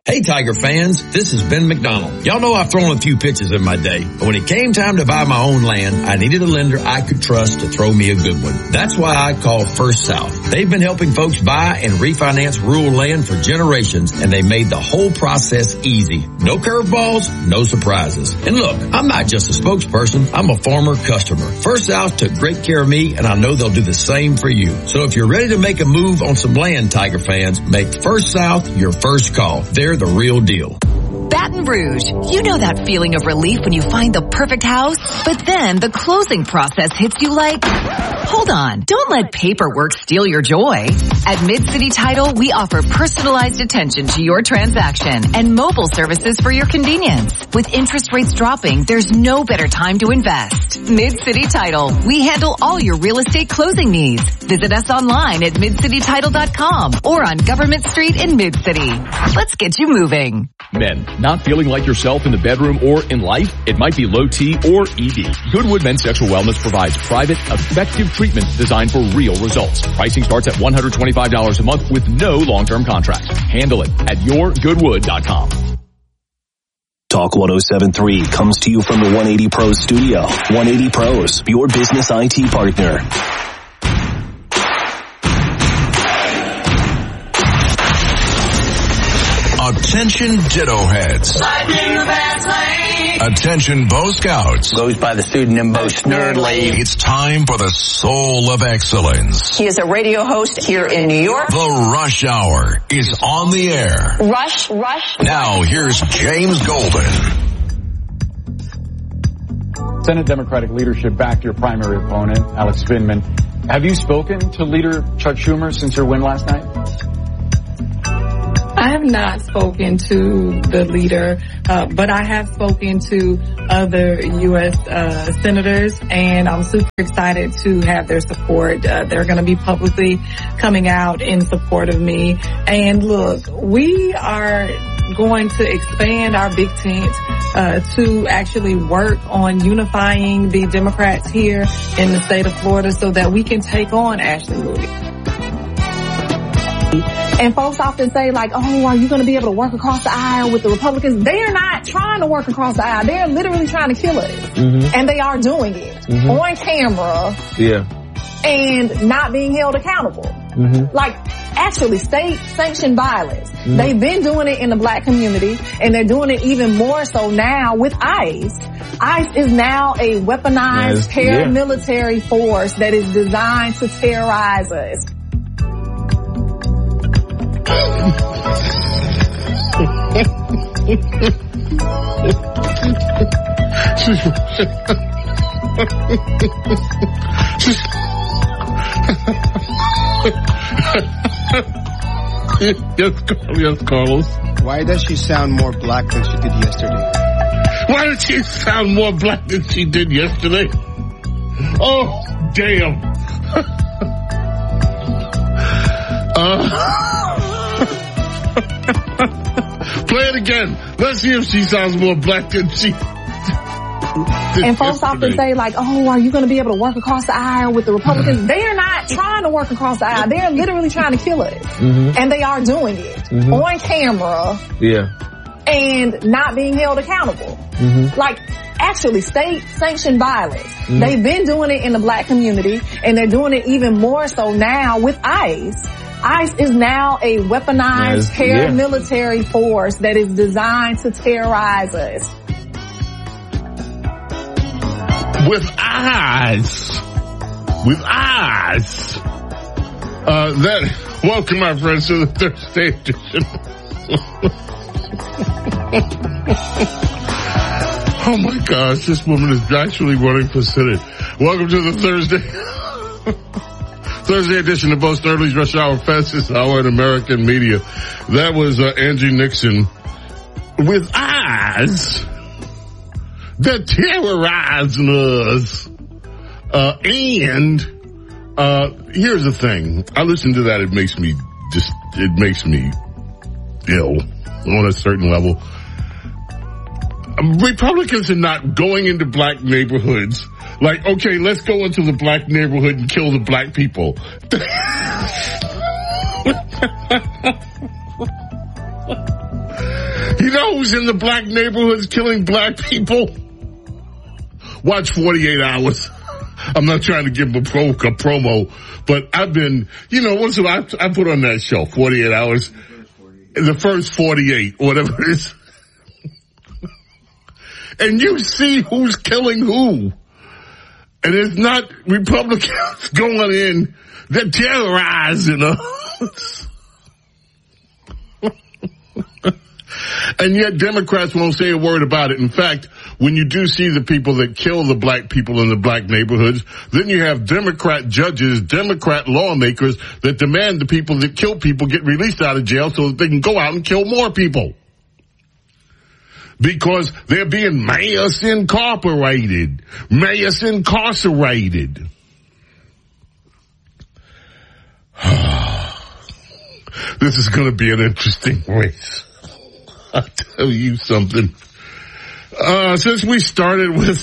Hey Tiger fans, this is Ben McDonald. Y'all know I've thrown a few pitches in my day, but when it came time to buy my own land, I needed a lender I could trust to throw me a good one. That's why I called First South. They've been helping folks buy and refinance rural land for generations, and they made the whole process easy. No curveballs, no surprises. And look, I'm not just a spokesperson, I'm a former customer. First South took great care of me, and I know they'll do the same for you. So if you're ready to make a move on some land, Tiger fans, make First South your first call. They're the real deal. Baton Rouge, you know that feeling of relief when you find the perfect house, but then the closing process hits you like, hold on, don't let paperwork steal your joy. At Mid-City Title, we offer personalized attention to your transaction and mobile services for your convenience. With interest rates dropping, there's no better time to invest. Mid-City Title, we handle all your real estate closing needs. Visit us online at midcitytitle.com or on Government Street in Mid-City. Let's get you moving. Men, not feeling like yourself in the bedroom or in life? It might be low T or ED. Goodwood Men's Sexual Wellness provides private, effective treatment designed for real results. Pricing starts at $125 a month with no long-term contract. Handle it at yourgoodwood.com. Talk 107.3 comes to you from the 180 Pros studio. 180 Pros, your business IT partner. Attention Ditto Heads. Attention Bo Scouts. Goes by the pseudonym Bo Snerdley. It's time for the Soul of Excellence. He is a radio host here in New York. The Rush Hour is on the air. Rush. Now here's James Golden. Senate Democratic leadership backed your primary opponent, Alex Vindman. Have you spoken to Leader Chuck Schumer since your win last night? I have not spoken to the leader, but I have spoken to other U.S. senators, and I'm super excited to have their support. They're going to be publicly coming out in support of me. And look, we are going to expand our big tent to actually work on unifying the Democrats here in the state of Florida so that we can take on Ashley Moody. And folks often say like, oh, are you going to be able to work across the aisle with the Republicans? They're not trying to work across the aisle. They're literally trying to kill us. Mm-hmm. And they are doing it on camera. Yeah. And not being held accountable. Mm-hmm. Like actually state-sanctioned violence. Mm-hmm. They've been doing it in the black community, and they're doing it even more so now with ICE. ICE is now a weaponized paramilitary force that is designed to terrorize us. Yes, Carlos. Why does she sound more black than she did yesterday? Why does she sound more black than she did yesterday? Oh, damn. Play it again. Let's see if she sounds more black than she did. And folks often say like, oh, are you going to be able to work across the aisle with the Republicans? They're not trying to work across the aisle. They're literally trying to kill us. Mm-hmm. And they are doing it on camera. Yeah. And not being held accountable. Mm-hmm. Like actually state-sanctioned violence. Mm-hmm. They've been doing it in the black community, and they're doing it even more so now with ICE. ICE is now a weaponized paramilitary force that is designed to terrorize us. With eyes. Welcome, my friends, to the Thursday edition. Oh my gosh, this woman is actually running for Senate. Welcome to the Thursday edition of Bo Snerdley's Rush Hour, fastest hour in American media. That was Angie Nixon with eyes that terrorizing us. And here's the thing. I listen to that. It makes me ill on a certain level. Republicans are not going into black neighborhoods. Like, okay, let's go into the black neighborhood and kill the black people. You know who's in the black neighborhoods killing black people? Watch 48 Hours. I'm not trying to give him a promo, but I've been, what's it? I put on that show, 48 Hours. The first 48, whatever it is. And you see who's killing who. And it's not Republicans going in. They're terrorizing us. And yet Democrats won't say a word about it. In fact, when you do see the people that kill the black people in the black neighborhoods, then you have Democrat judges, Democrat lawmakers that demand the people that kill people get released out of jail so that they can go out and kill more people. Because they're being mass incarcerated. This is going to be an interesting race. I'll tell you something. Since we started with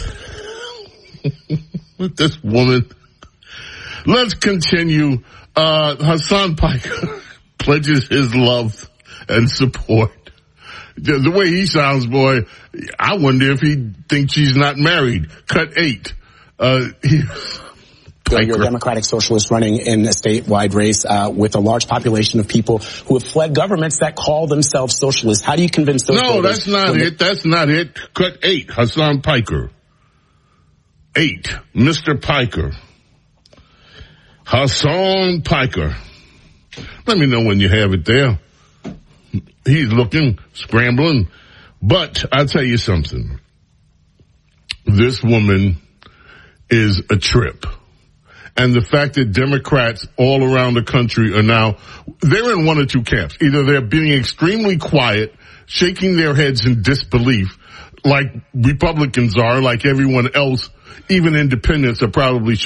this woman, let's continue. Hassan Piker pledges his love and support. The way he sounds, boy, I wonder if he thinks she's not married. Cut 8. You're a Democratic Socialist running in a statewide race with a large population of people who have fled governments that call themselves socialists. How do you convince those voters? No, that's not it. That's not it. Cut 8. Hassan Piker. 8. Mr. Piker. Hassan Piker. Let me know when you have it there. He's looking, scrambling. But I'll tell you something. This woman is a trip. And the fact that Democrats all around the country are now, they're in one or two camps. Either they're being extremely quiet, shaking their heads in disbelief, like Republicans are, like everyone else, even independents are probably shaking